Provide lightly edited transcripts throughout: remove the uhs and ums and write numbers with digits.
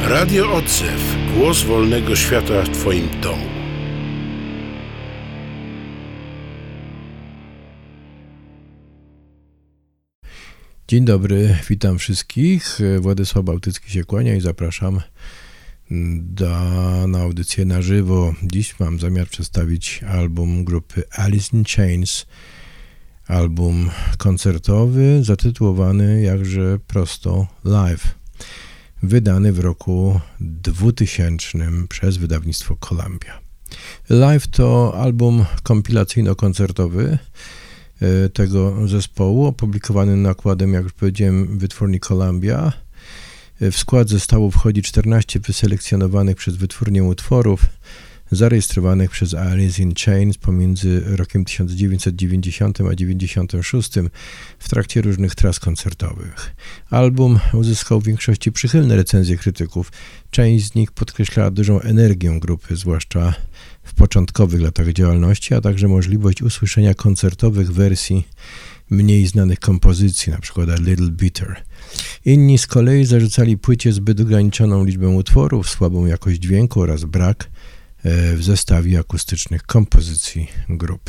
Radio Odzew. Głos wolnego świata w Twoim domu. Dzień dobry, witam wszystkich. Władysław Bałtycki się kłania i zapraszam na audycję na żywo. Dziś mam zamiar przedstawić album grupy Alice in Chains. Album koncertowy zatytułowany jakże prosto Live. Wydany w roku 2000 przez wydawnictwo Columbia. Live to album kompilacyjno-koncertowy tego zespołu, opublikowany nakładem, jak już powiedziałem, wytwórni Columbia. W skład zespołu wchodzi 14 wyselekcjonowanych przez wytwórnię utworów, zarejestrowanych przez Alice in Chains pomiędzy rokiem 1990 a 1996 w trakcie różnych tras koncertowych. Album uzyskał w większości przychylne recenzje krytyków. Część z nich podkreślała dużą energię grupy, zwłaszcza w początkowych latach działalności, a także możliwość usłyszenia koncertowych wersji mniej znanych kompozycji, np. A Little Bitter. Inni z kolei zarzucali płycie zbyt ograniczoną liczbę utworów, słabą jakość dźwięku oraz brak w zestawie akustycznych kompozycji grupy.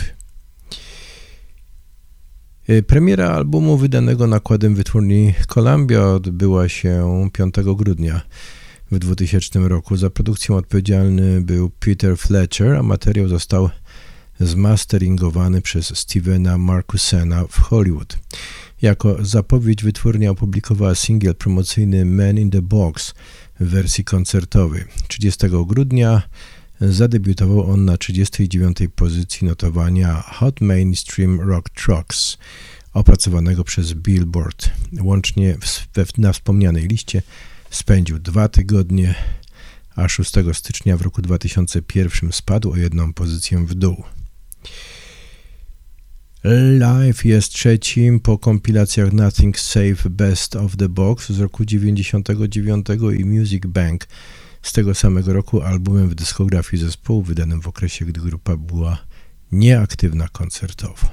Premiera albumu wydanego nakładem wytwórni Columbia odbyła się 5 grudnia w 2000 roku. Za produkcję odpowiedzialny był Peter Fletcher, a materiał został zmasteringowany przez Stevena Marcusena w Hollywood. Jako zapowiedź wytwórnia opublikowała singiel promocyjny Man in the Box w wersji koncertowej. 30 grudnia zadebiutował on na 39. pozycji notowania Hot Mainstream Rock Tracks opracowanego przez Billboard. Łącznie na wspomnianej liście spędził 2 tygodnie, a 6 stycznia w roku 2001 spadł o 1 pozycję w dół. Live jest trzecim po kompilacjach Nothing Safe Best of the Box z roku 1999 i Music Bank z tego samego roku albumem w dyskografii zespołu, wydanym w okresie, gdy grupa była nieaktywna koncertowo.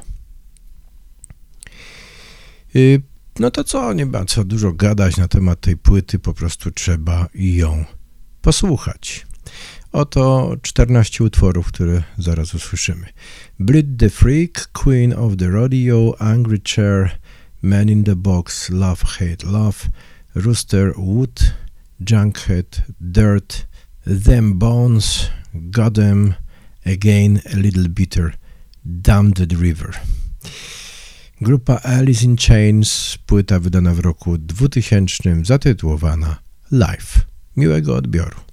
No to co, nie ma co dużo gadać na temat tej płyty, po prostu trzeba ją posłuchać. Oto 14 utworów, które zaraz usłyszymy. Bleed the Freak, Queen of the Rodeo, Angry Chair, Man in the Box, Love, Hate, Love, Rooster Wood, Junkhead, Dirt, Them Bones, Goddam, Again a Little Bitter, Damned River. Grupa Alice in Chains, płyta wydana w roku 2000, zatytułowana Live. Miłego odbioru.